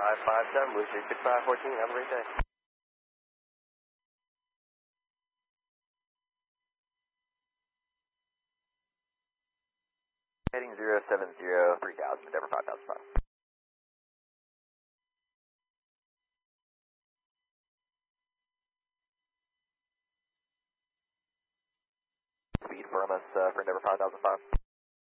557, Blue 6514, have a great day. Heading 070, 3000, Endeavor 5005. Speed firm us for Endeavor 5005.